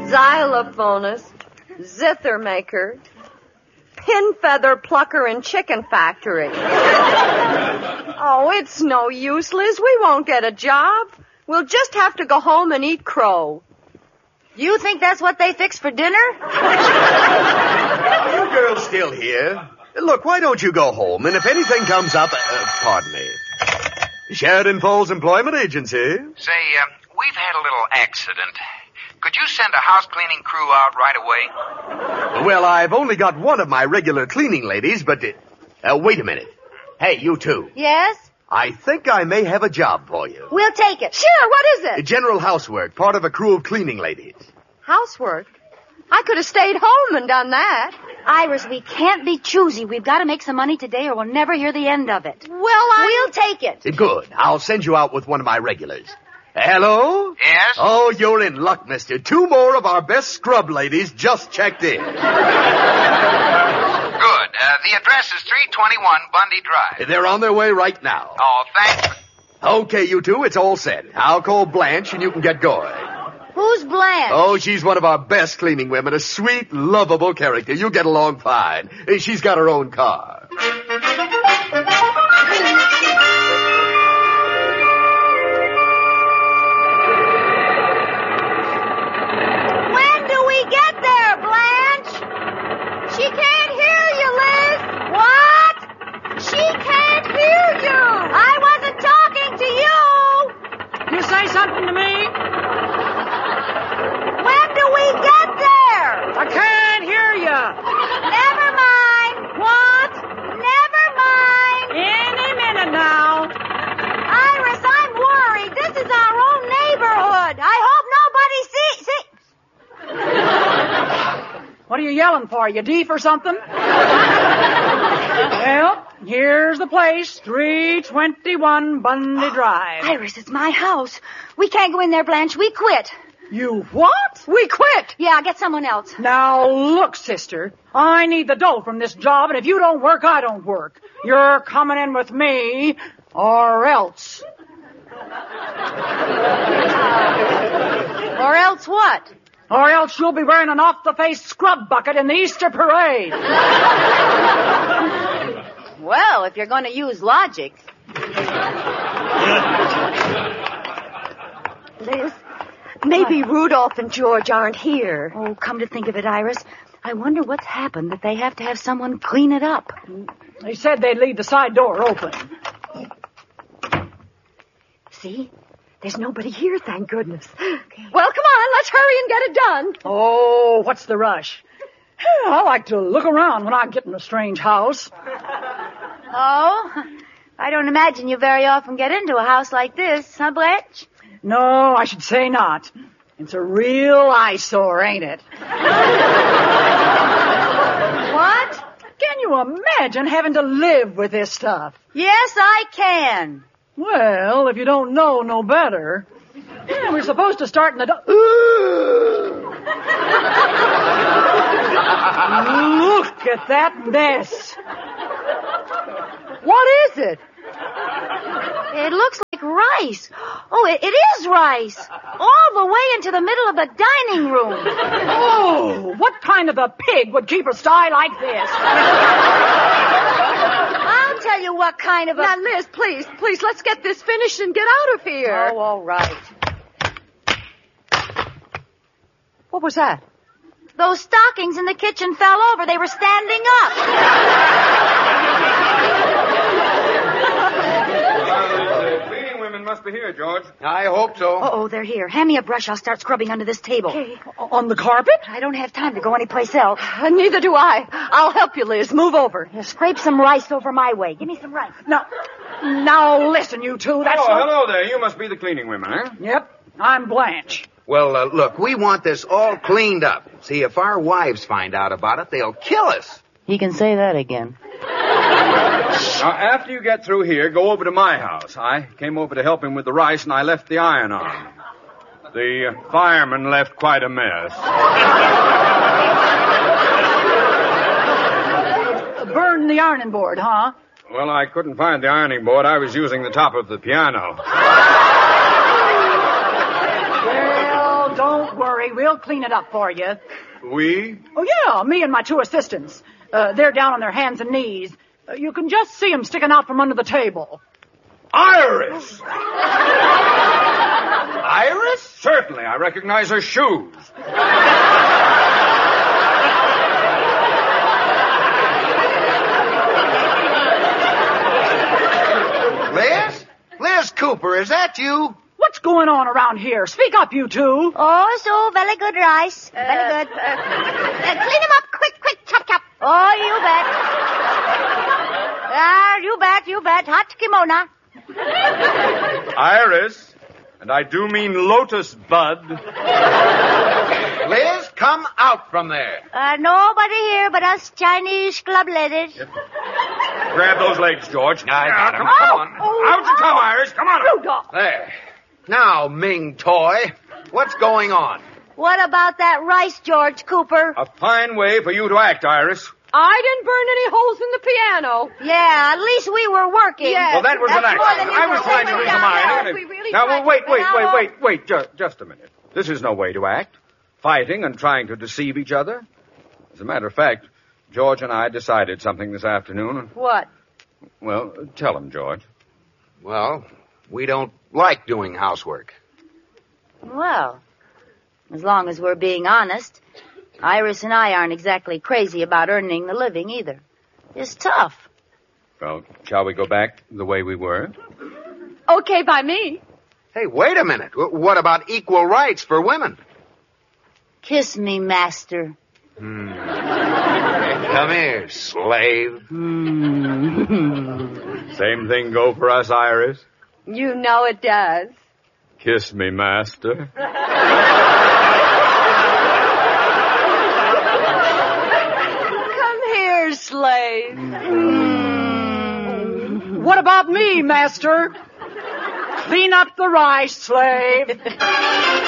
xylophonist, zither maker, pin feather plucker and chicken factory. Oh, it's no use, Liz. We won't get a job. We'll just have to go home and eat crow. You think that's what they fixed for dinner? Are you girls still here? Look, why don't you go home, and if anything comes up... pardon me. Sheridan Falls Employment Agency. Say, we've had a little accident. Could you send a house cleaning crew out right away? Well, I've only got one of my regular cleaning ladies, but... wait a minute. Hey, you two. Yes? I think I may have a job for you. We'll take it. Sure, what is it? General housework, part of a crew of cleaning ladies. Housework? I could have stayed home and done that. Iris, we can't be choosy. We've got to make some money today or we'll never hear the end of it. We'll take it. Good. I'll send you out with one of my regulars. Hello? Yes? Oh, you're in luck, mister. 2 more of our best scrub ladies just checked in. Good. The address is 321 Bundy Drive. They're on their way right now. Oh, thanks. Okay, you two, it's all set. I'll call Blanche and you can get going. Who's Blanche? Oh, she's one of our best cleaning women, a sweet, lovable character. You'll get along fine. She's got her own car. When do we get there, Blanche? She can't hear you, Liz. What? She can't hear you. I wasn't talking to you. You say something to me? When do we get there? I can't hear you. Never mind. What? Never mind. Any minute now. Iris, I'm worried. This is our own neighborhood. I hope nobody sees. What are you yelling for? You deaf or something? Well, here's the place, 321 Bundy Drive. Iris, it's my house. We can't go in there, Blanche. We quit. You what? We quit. Yeah, get someone else. Now, look, sister, I need the dough from this job, and if you don't work, I don't work. You're coming in with me, or else. Or else what? Or else you'll be wearing an off-the-face scrub bucket in the Easter parade. Well, if you're going to use logic. Liz, maybe Rudolph and George aren't here. Oh, come to think of it, Iris, I wonder what's happened that they have to have someone clean it up. They said they'd leave the side door open. See? There's nobody here, thank goodness. Okay. Well, come on, let's hurry and get it done. Oh, what's the rush? I like to look around when I get in a strange house. Oh, I don't imagine you very often get into a house like this, huh, Blanche? No, I should say not. It's a real eyesore, ain't it? What? Can you imagine having to live with this stuff? Yes, I can. Well, if you don't know no better. Yeah, we're supposed to start in the... Look at that mess. What is it? It looks like rice. Oh, it is rice. All the way into the middle of the dining room. Oh, what kind of a pig would keep a sty like this? I'll tell you what kind of a... Now, Liz, please, let's get this finished and get out of here. Oh, all right. What was that? Those stockings in the kitchen fell over. They were standing up. Cleaning women must be here, George. I hope so. Uh-oh, they're here. Hand me a brush. I'll start scrubbing under this table. Okay. On the carpet? I don't have time to go anyplace else. Neither do I. I'll help you, Liz. Move over. Here, scrape some rice over my way. Give me some rice. Now listen, you two. That's Hello there. You must be the cleaning women, huh? Yep, I'm Blanche. Well, look, we want this all cleaned up. See, if our wives find out about it, they'll kill us. He can say that again. Now, after you get through here, go over to my house. I came over to help him with the rice, and I left the iron on. The fireman left quite a mess. Burn the ironing board, huh? Well, I couldn't find the ironing board. I was using the top of the piano. Well, don't worry. worry. We'll clean it up for you. We? Oh, yeah, me and my 2 assistants. They're down on their hands and knees. You can just see them sticking out from under the table. Iris! Iris? Certainly, I recognize her shoes. Liz? Liz Cooper, is that you? What's going on around here? Speak up, you 2. Oh, so very good rice. Very good. Clean him up. Quick, chop, chop. Oh, you bet. You bet. Hot kimono. Iris, and I do mean Lotus Bud. Liz, come out from there. Nobody here but us Chinese club ladies. Grab those legs, George. I got 'em. Come on. Out you come, Iris. Come on. Rudolph. There. Now, Ming Toy, what's going on? What about that rice, George Cooper? A fine way for you to act, Iris. I didn't burn any holes in the piano. Yeah, at least we were working. Yes. Well, that was an That's more than accident. you I was were trying to working do some down ironing. there. We really Now, tried wait. Just a minute. This is no way to act. Fighting and trying to deceive each other. As a matter of fact, George and I decided something this afternoon. What? Well, tell him, George. Well, we don't like doing housework. Well, as long as we're being honest, Iris and I aren't exactly crazy about earning the living either. It's tough. Well, shall we go back the way we were? Okay by me. Hey, wait a minute. What about equal rights for women? Kiss me, master. Come here, slave. Same thing go for us, Iris. You know it does. Kiss me, master. Come here, slave. What about me, master? Clean up the rice, slave.